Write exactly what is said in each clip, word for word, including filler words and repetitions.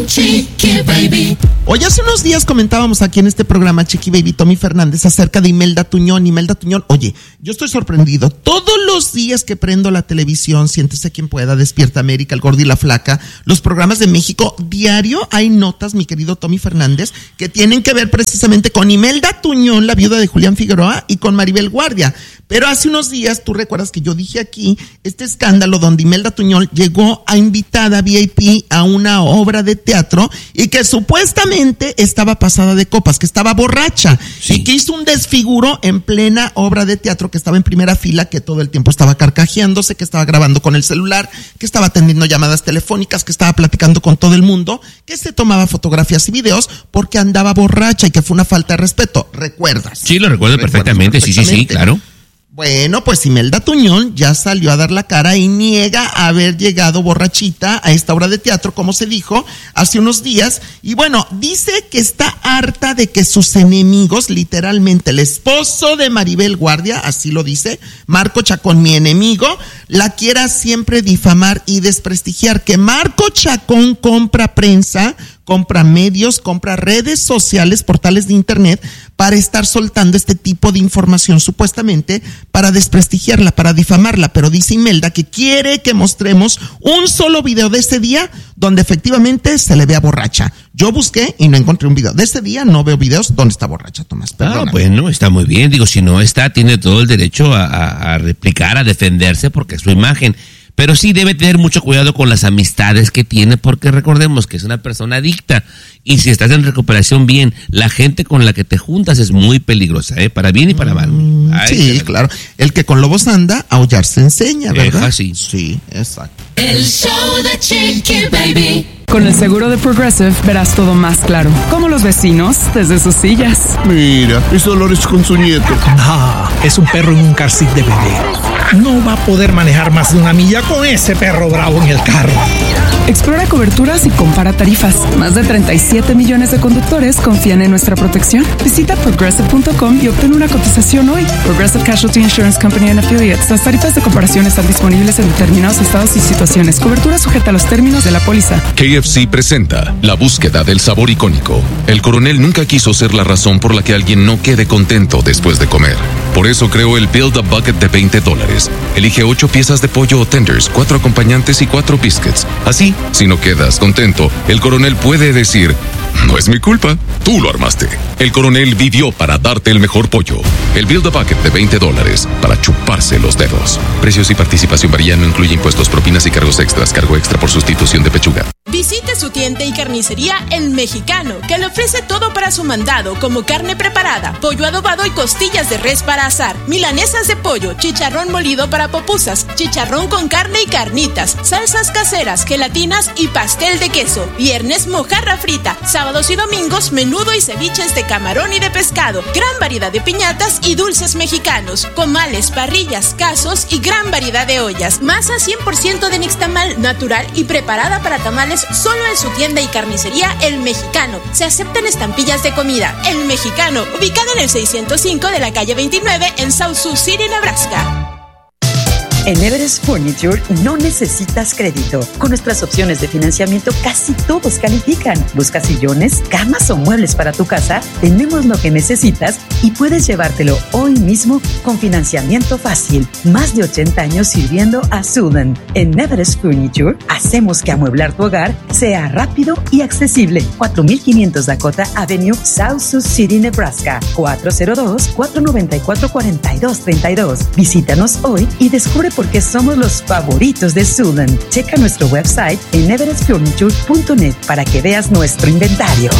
Chiqui Baby. Hoy hace unos días comentábamos aquí en este programa Chiqui Baby, Tommy Fernández, acerca de Imelda Tuñón. Imelda Tuñón, oye, yo estoy sorprendido. Todos los días que prendo la televisión, Siéntese quien pueda, Despierta América, El Gordo y la Flaca, los programas de México, diario hay notas, mi querido Tommy Fernández, que tienen que ver precisamente con Imelda Tuñón, la viuda de Julián Figueroa, y con Maribel Guardia. Pero hace unos días, tú recuerdas que yo dije aquí este escándalo donde Imelda Tuñón llegó a invitada V I P a una obra de teatro y que supuestamente estaba pasada de copas, que estaba borracha, sí, y que hizo un desfiguro en plena obra de teatro, que estaba en primera fila, que todo el tiempo estaba carcajeándose, que estaba grabando con el celular, que estaba atendiendo llamadas telefónicas, que estaba platicando con todo el mundo, que se tomaba fotografías y videos porque andaba borracha y que fue una falta de respeto. ¿Recuerdas? Sí, lo recuerdo perfectamente. perfectamente, sí, sí, sí, claro. Bueno, pues Imelda Tuñón ya salió a dar la cara y niega haber llegado borrachita a esta obra de teatro, como se dijo hace unos días. Y bueno, dice que está harta de que sus enemigos, literalmente el esposo de Maribel Guardia, así lo dice, Marco Chacón, mi enemigo, la quiera siempre difamar y desprestigiar. Que Marco Chacón compra prensa, compra medios, compra redes sociales, portales de internet, para estar soltando este tipo de información supuestamente para desprestigiarla, para difamarla. Pero dice Imelda que quiere que mostremos un solo video de ese día donde efectivamente se le vea borracha. Yo busqué y no encontré un video de ese día, no veo videos donde está borracha, Tomás. Perdóname. Ah, bueno, está muy bien. Digo, si no está, tiene todo el derecho a, a, a replicar, a defenderse, porque es su imagen. Pero sí debe tener mucho cuidado con las amistades que tiene, porque recordemos que es una persona adicta. Y si estás en recuperación bien, la gente con la que te juntas es muy peligrosa, ¿eh? Para bien y para mal. Ay, sí, claro. El que con lobos anda, a aullar se enseña, ¿verdad? Deja, sí. Sí, exacto. El show de Chiqui Baby. Con el seguro de Progressive verás todo más claro, como los vecinos desde sus sillas. Mira, es Dolores con su nieto. No, es un perro en un car seat de bebé. No va a poder manejar más de una milla con ese perro bravo en el carro. Explora coberturas y compara tarifas. Más de treinta y siete millones de conductores confían en nuestra protección. Visita progressive punto com y obtén una cotización hoy. Progressive Casualty Insurance Company and Affiliates. Las tarifas de comparación están disponibles en determinados estados y situaciones. Cobertura sujeta a los términos de la póliza. K F C presenta la búsqueda del sabor icónico. El coronel nunca quiso ser la razón por la que alguien no quede contento después de comer. Por eso creó el Build a Bucket de veinte dólares. Elige ocho piezas de pollo o tenders, cuatro acompañantes y cuatro biscuits. Así, si no quedas contento, el coronel puede decir: no es mi culpa, tú lo armaste. El coronel vivió para darte el mejor pollo. El Build a Bucket de veinte dólares para chuparse los dedos. Precios y participación varían, no incluye impuestos, propinas y cargos extras. Cargo extra por sustitución de pechuga. Visite su tienda y carnicería El Mexicano, que le ofrece todo para su mandado, como carne preparada, pollo adobado y costillas de res para asar, milanesas de pollo, chicharrón molido para popusas, chicharrón con carne y carnitas, salsas caseras, gelatinas y pastel de queso. Viernes, mojarra frita. Sábados y domingos, menudo y ceviches de camarón y de pescado. Gran variedad de piñatas y dulces mexicanos, comales, parrillas, casos y gran variedad de ollas. Masa cien por ciento de nixtamal, natural y preparada para tamales, solo en su tienda y carnicería El Mexicano. Se aceptan estampillas de comida. El Mexicano, ubicado en el seiscientos cinco de la calle veintinueve en South Sioux City, Nebraska. En Everest Furniture no necesitas crédito. Con nuestras opciones de financiamiento casi todos califican. ¿Buscas sillones, camas o muebles para tu casa? Tenemos lo que necesitas y puedes llevártelo hoy mismo con financiamiento fácil. Más de ochenta años sirviendo a Sudan. En Everest Furniture hacemos que amueblar tu hogar sea rápido y accesible. cuatro mil quinientos Dakota Avenue, South Sioux City, Nebraska. cuatro cero dos, cuatro nueve cuatro, cuatro dos tres dos. Visítanos hoy y descubre por qué somos los favoritos de Sudan. Checa nuestro website en everest furniture punto net para que veas nuestro inventario.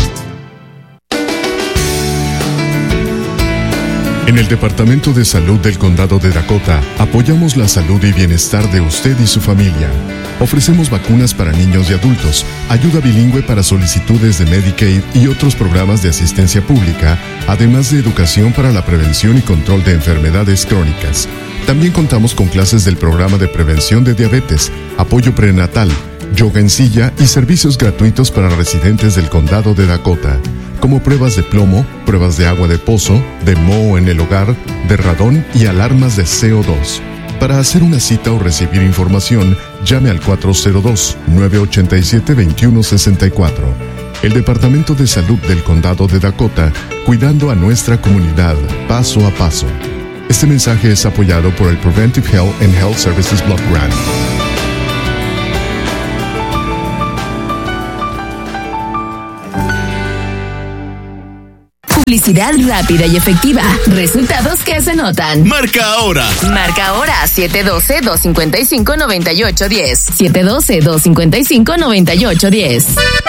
En el Departamento de Salud del Condado de Dakota, apoyamos la salud y bienestar de usted y su familia. Ofrecemos vacunas para niños y adultos, ayuda bilingüe para solicitudes de Medicaid y otros programas de asistencia pública, además de educación para la prevención y control de enfermedades crónicas. También contamos con clases del programa de prevención de diabetes, apoyo prenatal, yoga en silla y servicios gratuitos para residentes del Condado de Dakota, como pruebas de plomo, pruebas de agua de pozo, de moho en el hogar, de radón y alarmas de C O dos. Para hacer una cita o recibir información, llame al cuatro cero dos, nueve ocho siete, dos uno seis cuatro. El Departamento de Salud del Condado de Dakota, cuidando a nuestra comunidad paso a paso. Este mensaje es apoyado por el Preventive Health and Health Services Block Grant. Publicidad rápida y efectiva. Resultados que se notan. Marca ahora. Marca ahora siete uno dos, dos cinco cinco, nueve ocho uno cero. siete uno dos, dos cinco cinco, nueve ocho uno cero.